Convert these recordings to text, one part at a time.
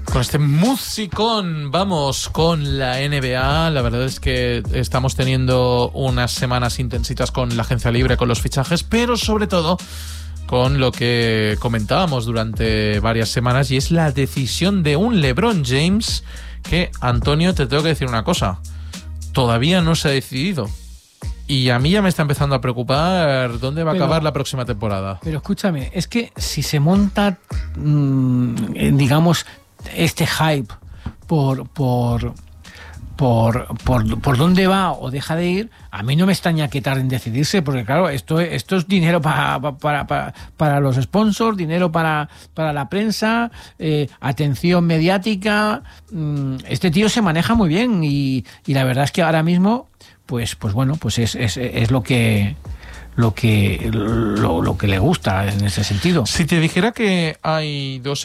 Con este musicón vamos con la NBA. La verdad es que estamos teniendo unas semanas intensitas con la agencia libre, con los fichajes, pero sobre todo con lo que comentábamos durante varias semanas, y es la decisión de un LeBron James que, Antonio, te tengo que decir una cosa, todavía no se ha decidido. Y a mí ya me está empezando a preocupar dónde va a acabar la próxima temporada. Pero escúchame, es que si se monta, digamos, este hype por dónde va o deja de ir, a mí no me extraña que tarde en decidirse, porque claro, esto es dinero para los sponsors, dinero para la prensa, atención mediática. Este tío se maneja muy bien y la verdad es que ahora mismo pues bueno, pues es lo que le gusta en ese sentido. Si te dijera que hay tres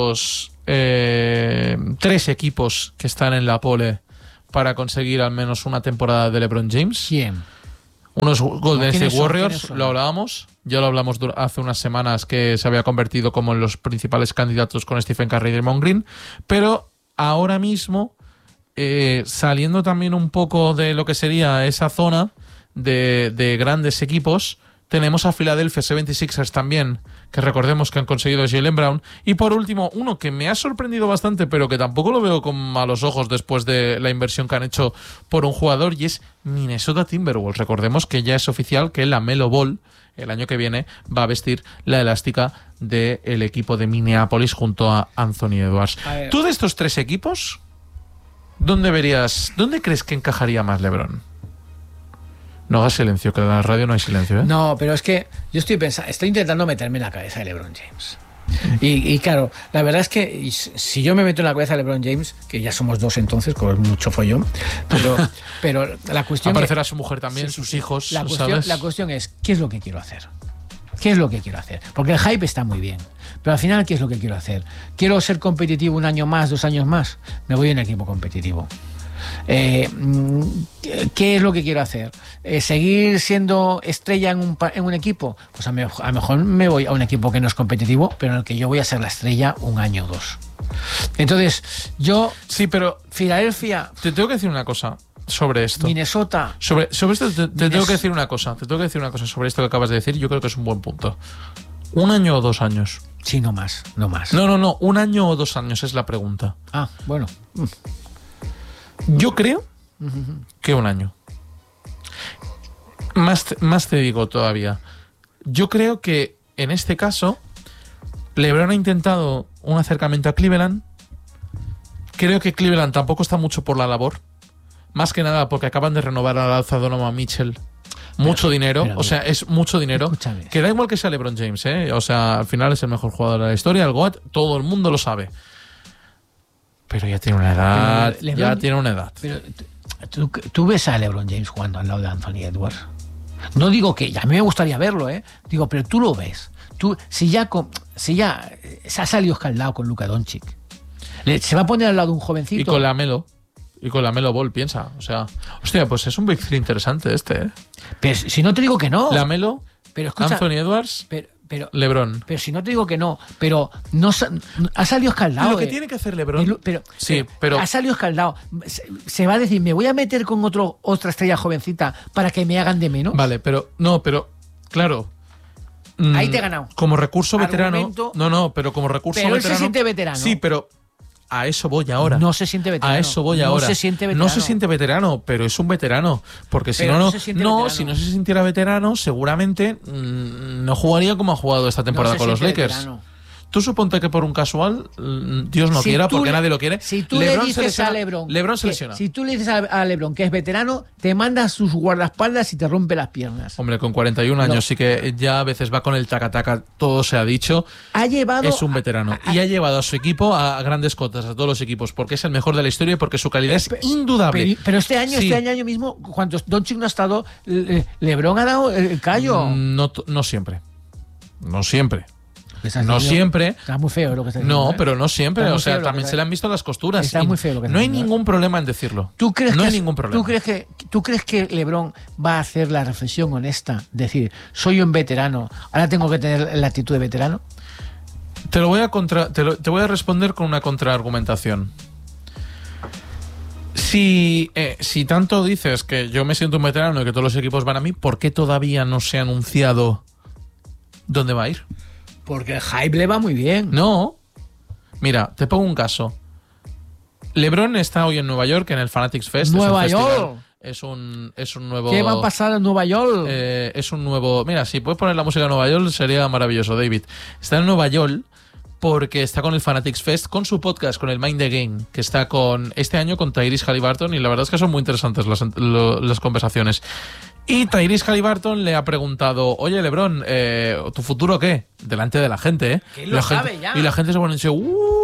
equipos que están en la pole para conseguir al menos una temporada de LeBron James. ¿Quién? Unos Golden State Warriors, lo hablábamos. Ya lo hablamos hace unas semanas, que se había convertido como en los principales candidatos con Stephen Curry y Draymond Green. Pero ahora mismo, saliendo también un poco de lo que sería esa zona de grandes equipos, tenemos a Philadelphia 76ers también, que recordemos que han conseguido a Jaylen Brown. Y por último, uno que me ha sorprendido bastante, pero que tampoco lo veo con malos ojos después de la inversión que han hecho por un jugador, y es Minnesota Timberwolves. Recordemos que ya es oficial que la Melo Ball el año que viene va a vestir la elástica del equipo de Minneapolis junto a Anthony Edwards. ¿Tú de estos tres equipos, dónde crees que encajaría más LeBron? No hagas silencio, que en la radio no hay silencio, ¿eh? No, pero es que yo estoy intentando meterme en la cabeza de LeBron James. Y claro, la verdad es que si yo me meto en la cabeza de LeBron James, que ya somos dos entonces, con mucho follón, pero la cuestión... Aparecerá su mujer también, sus hijos, la ¿sabes? cuestión es, ¿qué es lo que quiero hacer? ¿Qué es lo que quiero hacer? Porque el hype está muy bien, pero al final, ¿qué es lo que quiero hacer? ¿Quiero ser competitivo un año más, 2 años más? Me voy a un equipo competitivo. ¿Qué es lo que quiero hacer? ¿Seguir siendo estrella en un equipo? Pues a lo mejor me voy a un equipo que no es competitivo, pero en el que yo voy a ser la estrella un año o 2. Entonces, yo... Sí, pero... Filadelfia... Te tengo que decir una cosa sobre esto. Minnesota... Sobre esto te tengo que decir una cosa. Te tengo que decir una cosa sobre esto que acabas de decir. Yo creo que es un buen punto. 1 año o 2 años. Sí, no más. No, 1 año o 2 años es la pregunta. Ah, bueno. Yo creo que 1 año. Más te digo todavía. Yo creo que en este caso LeBron ha intentado un acercamiento a Cleveland. Creo que Cleveland tampoco está mucho por la labor. Más que nada porque acaban de renovar al alza Donovan Mitchell. Mucho dinero, o sea, es mucho dinero. Escúchame. Que da igual que sea LeBron James, ¿eh? O sea, al final es el mejor jugador de la historia, el GOAT, todo el mundo lo sabe. Pero ya tiene una edad. Pero ¿tú ves a LeBron James jugando al lado de Anthony Edwards? No digo que a mí me gustaría verlo, digo, pero tú lo ves. Si ya se ha salido escaldado con Luka Doncic, se va a poner al lado de un jovencito. Y con la Melo Ball, piensa. O sea, hostia, pues es un Big Three interesante este, ¿eh? Pero si no te digo que no. La Melo, pero escucha, Anthony Edwards, pero LeBron. Pero si no te digo que no, pero no ha salido escaldado. Lo que tiene que hacer LeBron. Pero ha salido escaldado. Se va a decir, me voy a meter con otra estrella jovencita para que me hagan de menos. Vale, pero claro. Ahí te he ganado. Como recurso Argumento, veterano. Pero como recurso pero veterano. Pero él se siente veterano. Sí, pero a eso voy ahora. No se siente veterano. A eso voy ahora. No se siente veterano. No se siente veterano, pero es un veterano. Porque si no si no se sintiera veterano, seguramente no jugaría como ha jugado esta temporada con los Lakers. Veterano. Tú suponte que por un casual, Dios no quiera, porque nadie lo quiere. Si tú le dices a LeBron se lesiona. Si tú le dices a LeBron que es veterano, te manda sus guardaespaldas y te rompe las piernas. Hombre, con 41 años sí que ya a veces va con el taca-taca, todo se ha dicho. Es un veterano. Y ha llevado a su equipo a grandes cotas, a todos los equipos, porque es el mejor de la historia y porque su calidad es indudable. Pero este año mismo, cuando Doncic no ha estado, LeBron ha dado el callo. No siempre. No siempre. No siempre. Está muy feo lo que está diciendo. No, pero no siempre. O sea, también se le han visto las costuras. Está muy feo lo que está diciendo. No hay ningún problema en decirlo. No hay ningún problema. ¿Tú crees que LeBron va a hacer la reflexión honesta? Decir, soy un veterano, ahora tengo que tener la actitud de veterano. Te voy a responder con una contraargumentación. Si tanto dices que yo me siento un veterano y que todos los equipos van a mí, ¿por qué todavía no se ha anunciado dónde va a ir? Porque el hype le va muy bien. No. Mira, te pongo un caso. LeBron está hoy en Nueva York, en el Fanatics Fest. ¡Nueva York! Es un nuevo... ¿Qué va a pasar en Nueva York? Es un nuevo... Mira, si puedes poner la música de Nueva York sería maravilloso, David. Está en Nueva York porque está con el Fanatics Fest, con su podcast, con el Mind the Game, que está este año con Tyrese Haliburton, y la verdad es que son muy interesantes las conversaciones. Y Tyrese Haliburton le ha preguntado, oye, LeBron, ¿tu futuro qué? Delante de la gente, ¿eh? Que lo sabe ya. Y la gente se pone en dice,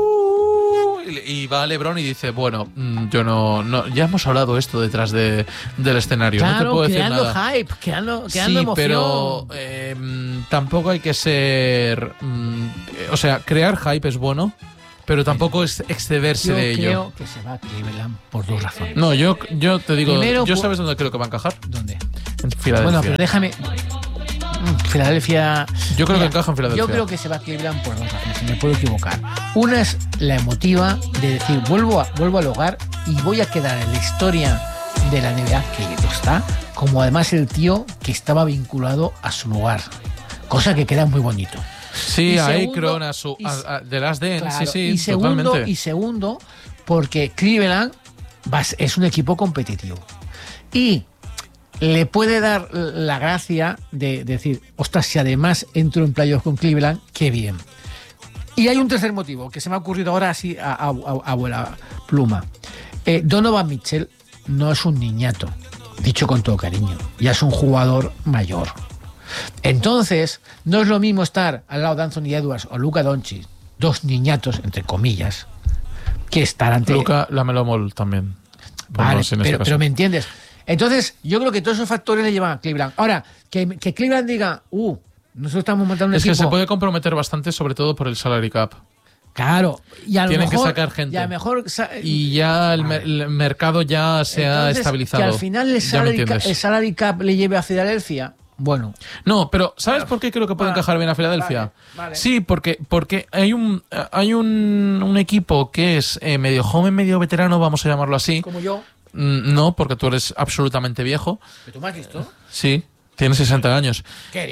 y va LeBron y dice, bueno, yo no, ya hemos hablado esto detrás del escenario, claro, no te puedo decir creando nada. Hype, creando Sí, emoción. pero tampoco hay que ser... o sea, crear hype es bueno, pero tampoco es excederse de ello. Yo creo que se va a Cleveland por dos razones. No, yo te digo, Primero, ¿yo sabes dónde creo que va a encajar? ¿Dónde? En Filadelfia. Bueno, pero déjame... Filadelfia... Yo creo que encaja en Filadelfia. Yo creo que se va a Cleveland por dos razones, me puedo equivocar. Una es la emotiva de decir, vuelvo al hogar y voy a quedar en la historia de la NBA, que lo está, como además el tío que estaba vinculado a su lugar. Cosa que queda muy bonito. Sí, Y a segundo, Akron, de Last Dance, claro, sí, totalmente. Y segundo, porque Cleveland es un equipo competitivo. Y le puede dar la gracia de decir, ostras, si además entro en playoffs con Cleveland, qué bien. Y hay un tercer motivo que se me ha ocurrido ahora así a vuela pluma. Donovan Mitchell no es un niñato, dicho con todo cariño, ya es un jugador mayor. Entonces, no es lo mismo estar al lado de Anthony Edwards o Luka Doncic, dos niñatos, entre comillas, que estar ante... Luka Lamelo Ball también. Vale, pero me entiendes. Entonces, yo creo que todos esos factores le llevan a Cleveland. Ahora, que Cleveland diga, nosotros estamos montando un equipo... Es que se puede comprometer bastante, sobre todo por el salary cap. Claro. Y a lo Tienen mejor, que sacar gente. Y a lo mejor... Y ya el mercado ya se ha estabilizado. Que al final el salary cap le lleve a Filadelfia... Bueno. No, pero ¿sabes por qué creo que puede encajar bien a Filadelfia? Vale. Sí, porque hay un equipo que es medio joven, medio veterano, vamos a llamarlo así. Como yo. No, porque tú eres absolutamente viejo. ¿Pero tú me has visto? Sí, tienes 60 años.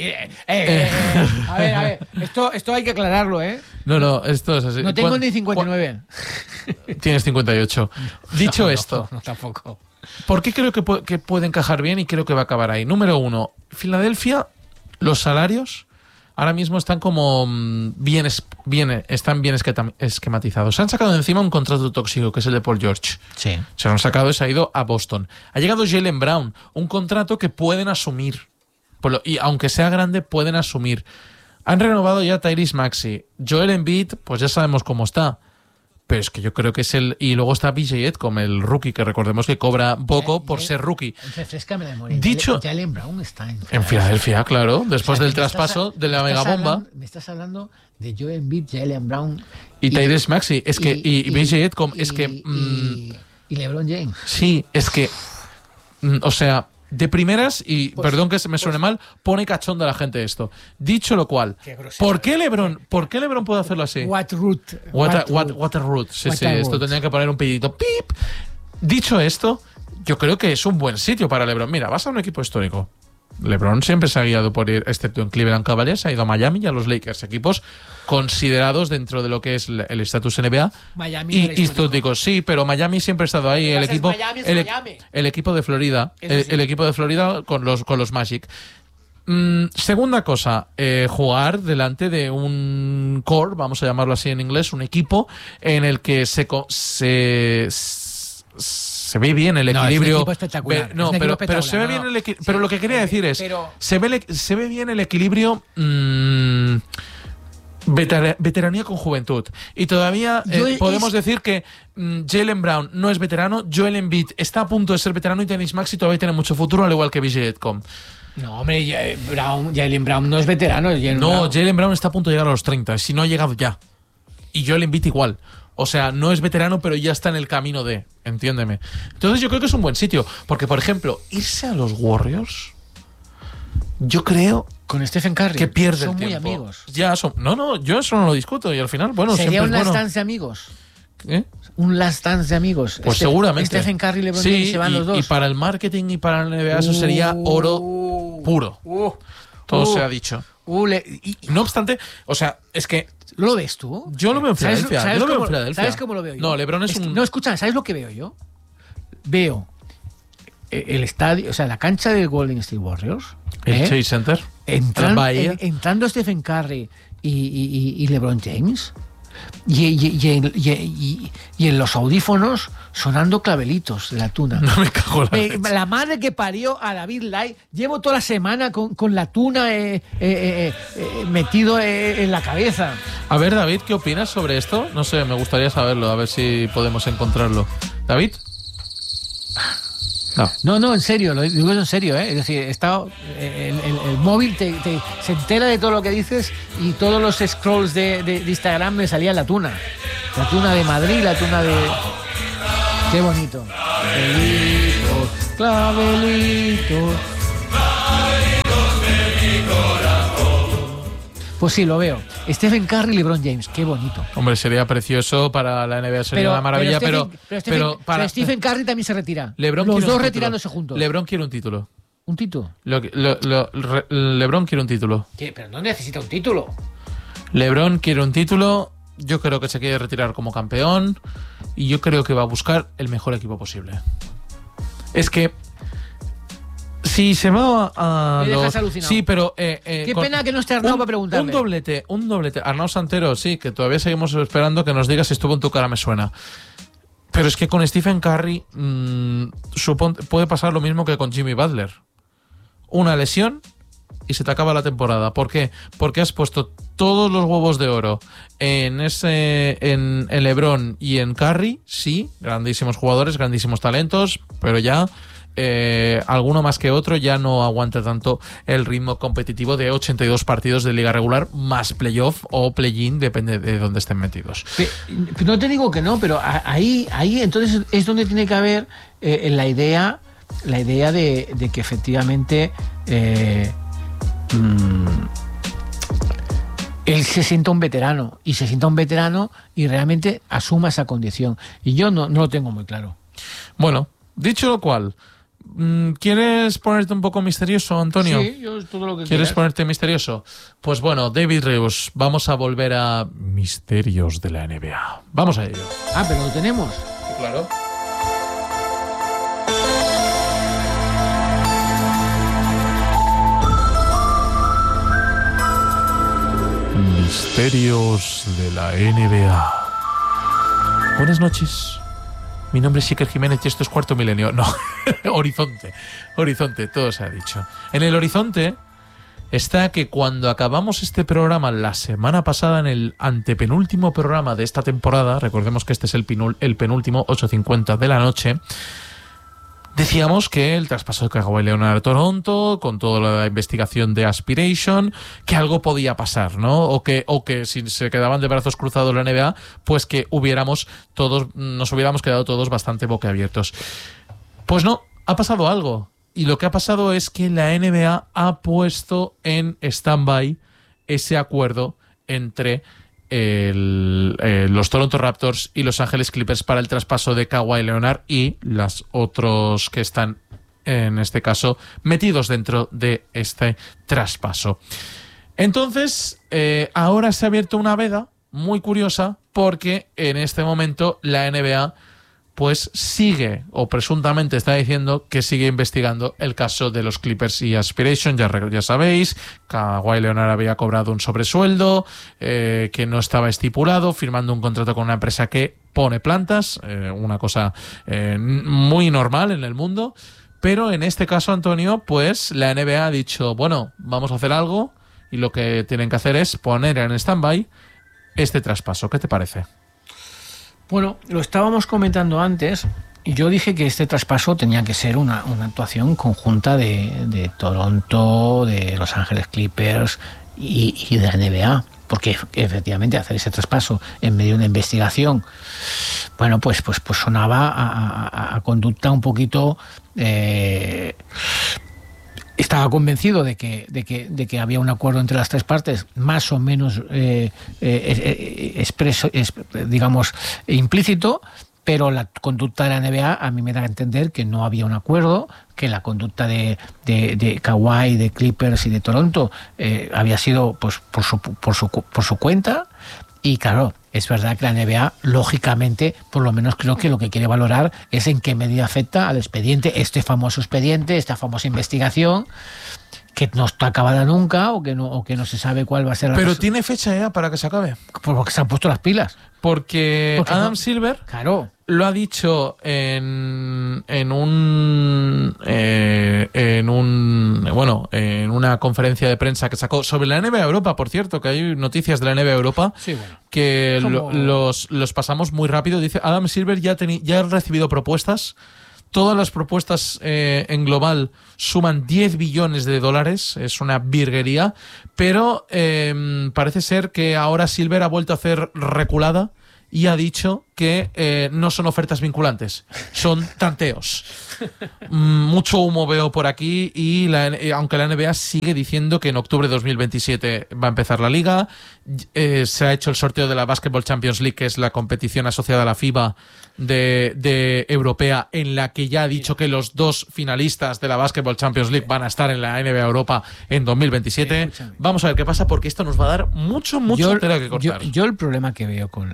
A ver, esto hay que aclararlo, ¿eh? No, esto es así. No tengo ni 59. Tienes 58. Dicho esto, no, tampoco. ¿Por qué creo que puede encajar bien y creo que va a acabar ahí? Número uno, Filadelfia, los salarios ahora mismo están como están bien esquematizados. Se han sacado de encima un contrato tóxico, que es el de Paul George. Sí. Se lo han sacado y se ha ido a Boston. Ha llegado Jaylen Brown, un contrato que pueden asumir. Y aunque sea grande, pueden asumir. Han renovado ya Tyrese Maxey. Joel Embiid, pues ya sabemos cómo está. Pero es que yo creo que es y luego está BJ Edcom, el rookie, que recordemos que cobra poco por ser rookie. Refrescame la memoria. Dicho, Jaylen Brown está en Filadelfia, claro, después del traspaso de la megabomba. Me estás hablando de Joel Embiid, Jaylen Brown y Tyrese Maxey, y BJ Edcom, y LeBron James. Sí, es que, o sea, de primeras, y perdón que se me suene mal, pone cachondo a la gente esto. Dicho lo cual, ¿por qué LeBron puede hacerlo así? Waterroot. Sí, esto tendría que poner un pillito. ¡Pip! Dicho esto, yo creo que es un buen sitio para LeBron. Mira, vas a un equipo histórico. LeBron siempre se ha guiado por ir, excepto en Cleveland Cavaliers, ha ido a Miami y a los Lakers, equipos considerados dentro de lo que es el estatus NBA. Miami y históricos, sí, pero Miami siempre ha estado ahí. El equipo de Florida, el equipo de Florida con los Magic. Segunda cosa, jugar delante de un core, vamos a llamarlo así en inglés, un equipo en el que se ve bien el equilibrio. Pero se ve bien el equilibrio. Pero lo que quería decir es, se ve bien el equilibrio veteranía con juventud. Y todavía podemos decir que Jaylen Brown no es veterano, Joel Embiid está a punto de ser veterano y Tyrese Maxey todavía tiene mucho futuro, al igual que BJ Edcom. No, hombre, Jaylen Brown no es veterano. Jaylen Brown está a punto de llegar a los 30, si no ha llegado ya. Y Joel Embiid igual. O sea, no es veterano, pero ya está en el camino de... Entiéndeme. Entonces yo creo que es un buen sitio. Porque, por ejemplo, irse a los Warriors... Yo creo Con Stephen Curry. Que pierde son el tiempo. muy amigos. Ya son. No, yo eso no lo discuto. Y al final, bueno, sería siempre un es last bueno. dance de amigos. ¿Eh? Un last dance de amigos. Pues seguramente. Stephen Curry y LeBron James se van los dos. Y para el marketing y para la NBA eso sería oro puro. Todo se ha dicho. No obstante, o sea, es que... ¿Lo ves tú? Yo lo veo en Filadelfia. ¿Sabes cómo lo veo yo? No, LeBron es un... No, escucha, ¿sabes lo que veo yo? Veo el estadio, o sea, la cancha del Golden State Warriors. El Chase Center. Entrando Stephen Curry y LeBron James. Y en los audífonos sonando clavelitos de la tuna. No me cago en la madre que parió a David Light. Llevo toda la semana con la tuna metido en la cabeza. A ver, David, ¿qué opinas sobre esto? No sé, me gustaría saberlo, a ver si podemos encontrarlo. ¿David? No, en serio, lo digo en serio, ¿eh? Es decir, el móvil se entera de todo lo que dices y todos los scrolls de Instagram me salía la tuna. La tuna de Madrid, la tuna de... ¡Qué bonito! Clavelitos, clavelitos. Pues sí, lo veo. Stephen Curry y LeBron James, qué bonito. Hombre, sería precioso para la NBA, sería una maravilla, pero Stephen Curry también se retira. LeBron los dos retirándose juntos. LeBron quiere un título. ¿Un título? LeBron quiere un título. ¿Qué? Pero no necesita un título. LeBron quiere un título. Yo creo que se quiere retirar como campeón y yo creo que va a buscar el mejor equipo posible. Es que si se va a... Me dejas alucinado. Sí, pero... Qué pena que no esté Arnau para preguntarle. Un doblete. Arnau Santero, sí, que todavía seguimos esperando que nos diga si estuvo en tu cara, me suena. Pero es que con Stephen Curry puede pasar lo mismo que con Jimmy Butler. Una lesión y se te acaba la temporada. ¿Por qué? Porque has puesto todos los huevos de oro en LeBron y en Curry. Sí, grandísimos jugadores, grandísimos talentos, pero ya... alguno más que otro ya no aguanta tanto el ritmo competitivo de 82 partidos de liga regular más playoff o play-in, depende de dónde estén metidos. No te digo que no, pero ahí entonces es donde tiene que haber la idea de que efectivamente él se sienta un veterano y realmente asuma esa condición, y yo no lo tengo muy claro. Bueno, dicho lo cual, ¿quieres ponerte un poco misterioso, Antonio? Sí, yo todo lo que ¿Quieres quieras. ponerte misterioso? Pues bueno, David Reus, vamos a volver a Misterios de la NBA. Vamos a ello. Ah, pero lo tenemos. Sí, claro. Misterios de la NBA. Buenas noches. Mi nombre es Iker Jiménez y esto es Cuarto Milenio. No, Horizonte, todo se ha dicho. En el horizonte está que cuando acabamos este programa la semana pasada, en el antepenúltimo programa de esta temporada, recordemos que este es el penúltimo, 8:50 de la noche, decíamos que el traspaso de Kawhi Leonard a Toronto, con toda la investigación de Aspiration, que algo podía pasar, ¿no? O que si se quedaban de brazos cruzados la NBA, pues que nos hubiéramos quedado todos bastante boquiabiertos. Pues no, ha pasado algo. Y lo que ha pasado es que la NBA ha puesto en stand-by ese acuerdo entre los Toronto Raptors y Los Ángeles Clippers para el traspaso de Kawhi Leonard y los otros que están, en este caso, metidos dentro de este traspaso. Entonces, ahora se ha abierto una veda muy curiosa porque en este momento la NBA pues sigue, o presuntamente está diciendo que sigue investigando el caso de los Clippers y Aspiration. Ya sabéis, Kawhi Leonard había cobrado un sobresueldo que no estaba estipulado, firmando un contrato con una empresa que pone plantas, una cosa muy normal en el mundo. Pero en este caso, Antonio, pues la NBA ha dicho, bueno, vamos a hacer algo, y lo que tienen que hacer es poner en stand-by este traspaso. ¿Qué te parece? Bueno, lo estábamos comentando antes y yo dije que este traspaso tenía que ser una actuación conjunta de Toronto, de Los Ángeles Clippers y de la NBA, porque efectivamente hacer ese traspaso en medio de una investigación, bueno, pues sonaba a conducta un poquito estaba convencido de que había un acuerdo entre las tres partes, más o menos digamos, implícito, pero la conducta de la NBA a mí me da a entender que no había un acuerdo, que la conducta de Kawhi, de Clippers y de Toronto había sido pues por su cuenta. Y claro, es verdad que la NBA, lógicamente, por lo menos creo que lo que quiere valorar es en qué medida afecta al expediente, este famoso expediente, esta famosa investigación, que no está acabada nunca o que no se sabe cuál va a ser la... Pero tiene fecha ya para que se acabe. Porque se han puesto las pilas. Porque Adam Silver lo ha dicho en una conferencia de prensa que sacó sobre la NBA Europa, por cierto, que hay noticias de la NBA Europa que los pasamos muy rápido. Dice, Adam Silver ya ha recibido propuestas. Todas las propuestas en global suman $10 billones, es una virguería, pero parece ser que ahora Silver ha vuelto a hacer reculada y ha dicho que no son ofertas vinculantes, son tanteos. Mucho humo veo por aquí y aunque la NBA sigue diciendo que en octubre de 2027 va a empezar la liga, se ha hecho el sorteo de la Basketball Champions League, que es la competición asociada a la FIBA de europea, en la que ya ha dicho que los dos finalistas de la Basketball Champions League van a estar en la NBA Europa en 2027. Vamos a ver qué pasa, porque esto nos va a dar mucho tela que cortar. Yo el problema que veo con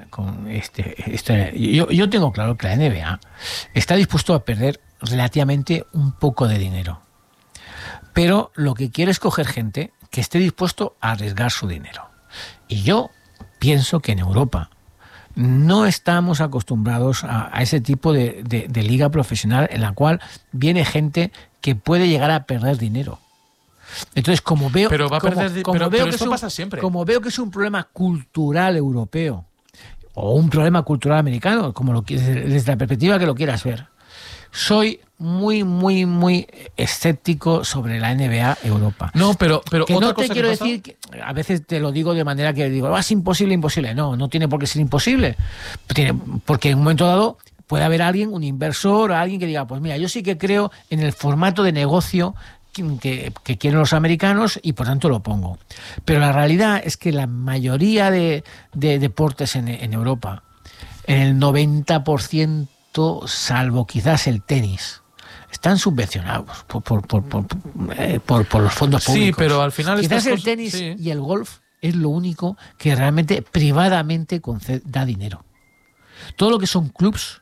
yo tengo claro que la NBA está dispuesto a perder relativamente un poco de dinero, pero lo que quiere es coger gente que esté dispuesto a arriesgar su dinero. Y yo pienso que en Europa no estamos acostumbrados a ese tipo de liga profesional en la cual viene gente que puede llegar a perder dinero. Entonces, como veo, pero va a perder, como pero veo esto pasa siempre. Como veo que es un problema cultural europeo o un problema cultural americano, como desde la perspectiva que lo quieras ver, soy muy escéptico sobre la NBA Europa. No, pero que otra no cosa te quiero que pasa... decir que a veces te lo digo de manera que digo, es imposible. No tiene por qué ser imposible. Porque en un momento dado puede haber un inversor, alguien que diga, pues mira, yo sí que creo en el formato de negocio que quieren los americanos y por tanto lo pongo. Pero la realidad es que la mayoría de deportes en Europa, en el 90%, salvo quizás el tenis, están subvencionados por los fondos públicos. Sí, pero al final quizás el tenis y el golf es lo único que realmente privadamente da dinero. Todo lo que son clubs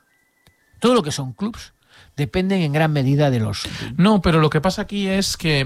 dependen en gran medida de los... No, pero lo que pasa aquí es que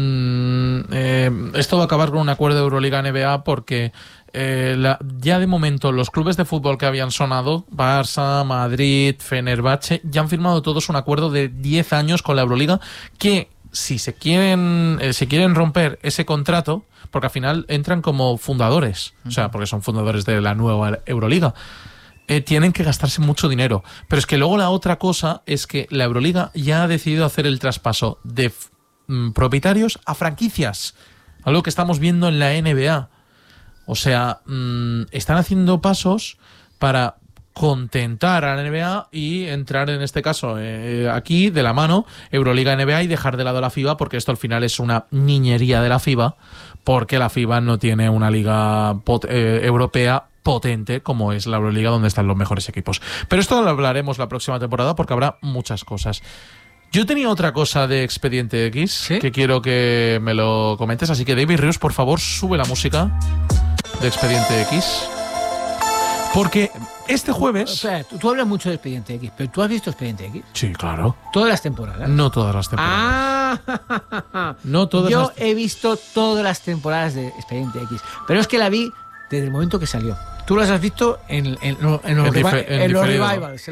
esto va a acabar con un acuerdo de Euroliga-NBA porque ya de momento los clubes de fútbol que habían sonado, Barça, Madrid, Fenerbahce, ya han firmado todos un acuerdo de 10 años con la Euroliga que si quieren romper ese contrato, porque al final entran como fundadores, o sea, porque son fundadores de la nueva Euroliga, tienen que gastarse mucho dinero. Pero es que luego la otra cosa es que la Euroliga ya ha decidido hacer el traspaso de propietarios a franquicias, algo que estamos viendo en la NBA. O sea, están haciendo pasos para contentar a la NBA y entrar en este caso aquí de la mano Euroliga-NBA y dejar de lado la FIBA, porque esto al final es una niñería de la FIBA, porque la FIBA no tiene una liga europea potente como es la Euroliga, donde están los mejores equipos. Pero esto lo hablaremos la próxima temporada porque habrá muchas cosas. Yo tenía otra cosa de Expediente X que quiero que me lo comentes, así que David Rius, por favor, sube la música de Expediente X. Porque este jueves... O sea, tú hablas mucho de Expediente X, pero ¿tú has visto Expediente X? Sí, claro. ¿Todas las temporadas? No todas las temporadas. No todas Yo he visto todas las temporadas de Expediente X, pero es que la vi desde el momento que salió. Tú las has visto en los revivals.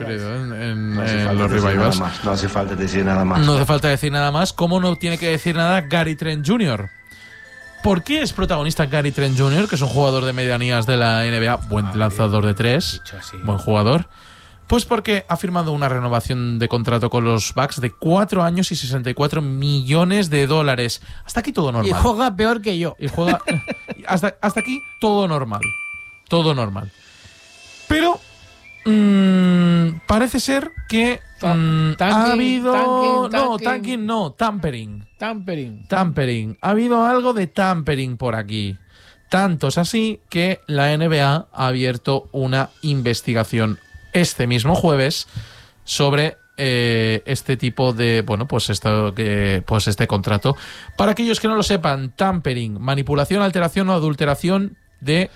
No hace falta decir nada más. No hace falta decir nada más. ¿Cómo no tiene que decir nada Gary Trent Jr.? ¿Por qué es protagonista Gary Trent Jr., que es un jugador de medianías de la NBA, buen lanzador de tres, buen jugador? Pues porque ha firmado una renovación de contrato con los Bucks de 4 años y $64 millones. Hasta aquí todo normal. Y juega peor que yo. Y juega hasta aquí todo normal. Todo normal. Pero parece ser que Ha habido... Tampering. Ha habido algo de tampering por aquí. Tanto es así que la NBA ha abierto una investigación este mismo jueves sobre este tipo de, este contrato. Para aquellos que no lo sepan, tampering, manipulación, alteración o adulteración de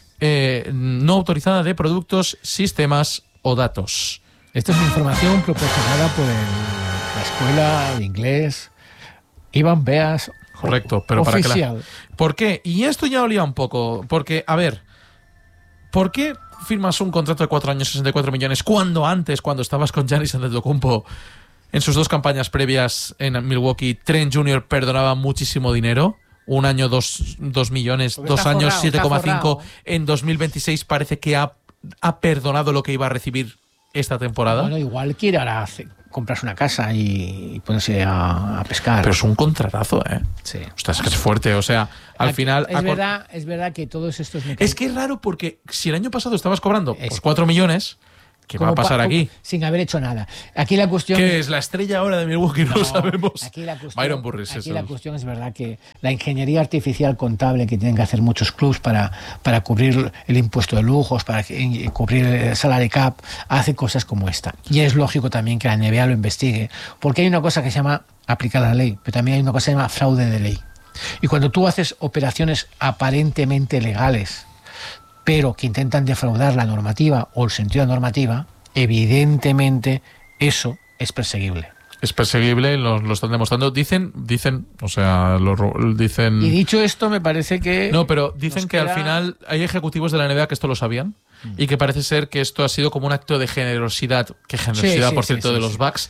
no autorizada de productos, sistemas o datos. Esta es información proporcionada por la Escuela de Inglés Iván Beas. Correcto, pero oficial. ¿Por qué? Y esto ya olía un poco, porque, a ver, ¿por qué firmas un contrato de 4 años, 64 millones, cuando estabas con Giannis Antetokounmpo, en sus 2 campañas previas en Milwaukee, Trent Jr. perdonaba muchísimo dinero? Un año 2 millones, porque 2 años 7,5. forrado. En 2026 parece que ha perdonado lo que iba a recibir esta temporada. Bueno, igual quiere ahora comprarse una casa y ponerse a pescar. Pero es un contratazo, ¿eh? Sí. Ostras, es que es fuerte. O sea, al final... Es verdad que todos estos mecanismos... Es que es raro porque si el año pasado estabas cobrando 4 millones... ¿Qué va a pasar aquí? Sin haber hecho nada. Aquí la cuestión... ¿Qué es la estrella ahora de Milwaukee? No lo sabemos. Aquí la cuestión, Byron Burris. Aquí la cuestión es verdad que la ingeniería artificial contable que tienen que hacer muchos clubs para cubrir el impuesto de lujos, para cubrir el salary cap, hace cosas como esta. Y es lógico también que la NBA lo investigue, porque hay una cosa que se llama aplicar la ley, pero también hay una cosa que se llama fraude de ley. Y cuando tú haces operaciones aparentemente legales, pero que intentan defraudar la normativa o el sentido de la normativa, evidentemente eso es perseguible. Es perseguible, lo están demostrando. Dicen, o sea, dicen... Y dicho esto, me parece que... No, pero dicen que al final hay ejecutivos de la NBA que esto lo sabían y que parece ser que esto ha sido como un acto de generosidad, por cierto, de los Bucks,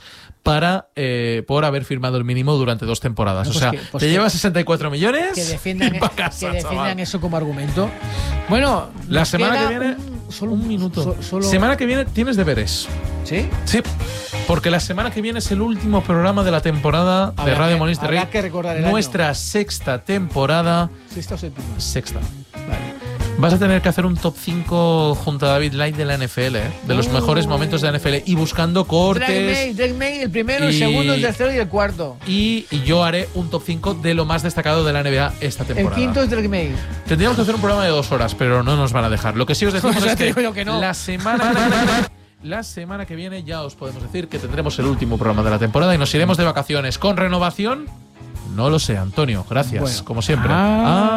por haber firmado el mínimo durante 2 temporadas. No, te llevas 64 millones que defiendan, y pa' casa, que defiendan chaval. eso como argumento. Bueno, la semana que viene... un minuto. Semana que viene tienes deberes. ¿Sí? Sí. Porque la semana que viene es el último programa de la temporada de Radio Molins de Rey. Habrá que recordar el nuestra año. 6ª temporada. ¿Sexta o séptima? 6ª. Vale. Vas a tener que hacer un top 5 junto a David Light de la NFL, de los mejores momentos de la NFL, y buscando cortes. Drake May, el primero, el segundo, el tercero y el cuarto. Y yo haré un top 5 de lo más destacado de la NBA esta temporada. El quinto es Drake May. Tendríamos que hacer un programa de 2 horas, pero no nos van a dejar. Lo que sí os decimos es que no. la semana que viene ya os podemos decir que tendremos el último programa de la temporada y nos iremos de vacaciones con renovación. No lo sé, Antonio. Gracias, como siempre.